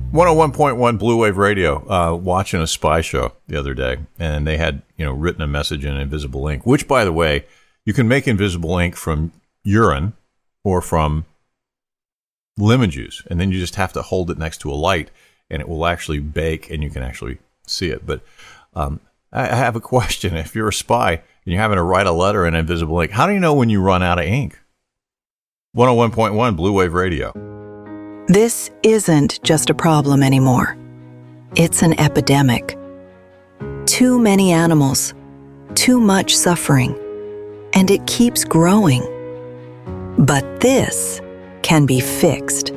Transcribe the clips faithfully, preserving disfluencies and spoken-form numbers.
one oh one point one Blue Wave Radio, uh, watching a spy show the other day, and they had, you know, written a message in invisible ink, which, by the way, you can make invisible ink from urine or from lemon juice, and then you just have to hold it next to a light, and it will actually bake, and you can actually see it. But um, I have a question. If you're a spy and you're having to write a letter in invisible ink, how do you know when you run out of ink? one oh one point one Blue Wave Radio. This isn't just a problem anymore. It's an epidemic. Too many animals, too much suffering, and it keeps growing. But this can be fixed.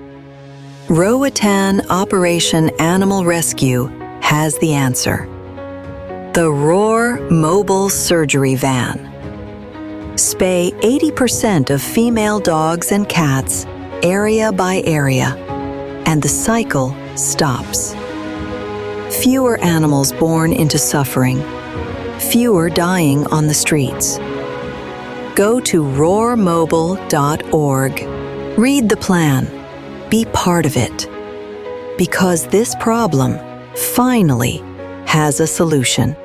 Roatan Operation Animal Rescue has the answer. The Roar Mobile Surgery Van. Spay eighty percent of female dogs and cats area by area, and the cycle stops. Fewer animals born into suffering, fewer dying on the streets. Go to roar mobile dot org. Read the plan. Be part of it. Because this problem finally has a solution.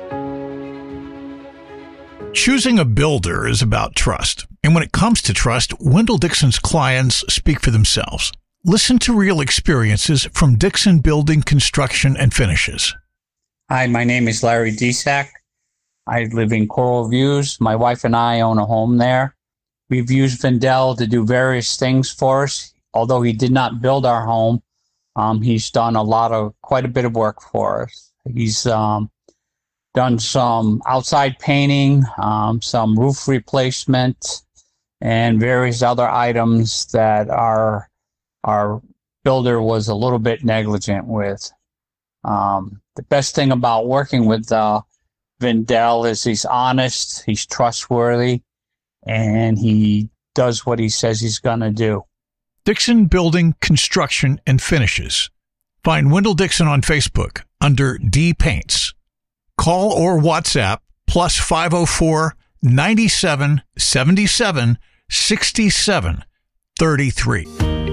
Choosing a builder is about trust. And when it comes to trust, Wendell Dixon's clients speak for themselves. Listen to real experiences from Dixon Building Construction and Finishes. Hi, my name is Larry Desack. I live in Coral Views. My wife and I own a home there. We've used Wendell to do various things for us. Although he did not build our home, um, he's done a lot of, quite a bit of work for us. He's um, done some outside painting, um, some roof replacement, and various other items that our our builder was a little bit negligent with. Um, the best thing about working with uh, Wendell is he's honest, he's trustworthy, and he does what he says he's going to do. Dixon Building Construction and Finishes. Find Wendell Dixon on Facebook under D Paints. Call or WhatsApp plus five oh four, nine seven, seven seven, six seven three three.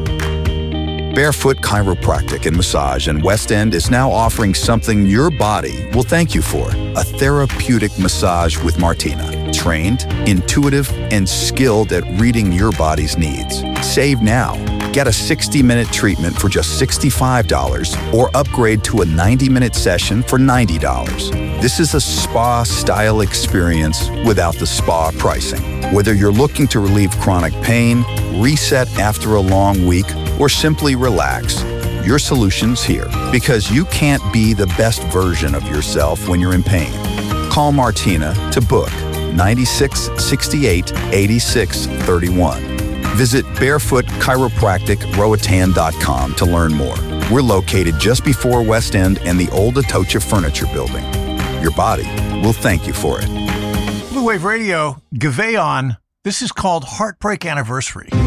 Barefoot Chiropractic and Massage in West End is now offering something your body will thank you for. A therapeutic massage with Martina. Trained, intuitive, and skilled at reading your body's needs. Save now. Get a sixty-minute treatment for just sixty-five dollars or upgrade to a ninety-minute session for ninety dollars. This is a spa-style experience without the spa pricing. Whether you're looking to relieve chronic pain, reset after a long week, or simply relax, your solution's here. Because you can't be the best version of yourself when you're in pain. Call Martina to book ninety-six sixty-eight eighty-six thirty-one. Visit barefoot chiropractic roatan dot com to learn more. We're located just before West End and the old Atocha Furniture Building. Your body will thank you for it. Blue Wave Radio, Gaveon. This is called Heartbreak Anniversary.